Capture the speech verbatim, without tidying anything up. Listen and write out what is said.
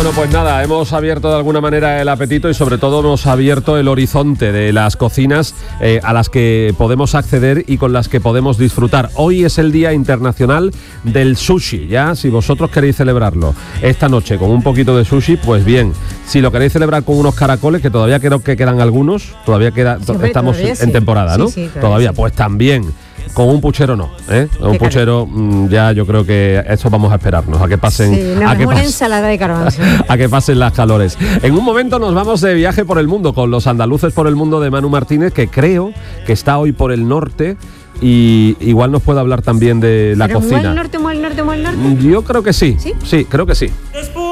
Bueno, pues nada, hemos abierto de alguna manera el apetito y sobre todo hemos abierto el horizonte de las cocinas eh, a las que podemos acceder y con las que podemos disfrutar. Hoy es el Día Internacional del Sushi, ya, si vosotros queréis celebrarlo esta noche con un poquito de sushi, pues bien. Si lo queréis celebrar con unos caracoles, que todavía creo que quedan algunos, todavía queda, sí, hombre, estamos todavía en sí. temporada, sí, ¿no? Sí, todavía, todavía sí. Pues también. Con un puchero no, ¿eh? Un Qué puchero mmm, ya yo creo que eso vamos a esperarnos, a que pasen... Sí, no, a es que una pas- ensalada de garbanzo. a que pasen las calores. En un momento nos vamos de viaje por el mundo con los andaluces por el mundo de Manu Martínez, que creo que está hoy por el norte y igual nos puede hablar también de la Pero cocina. muy al norte, muy al norte, muy al norte. Yo creo que sí, ¿Sí? sí, creo que sí. Después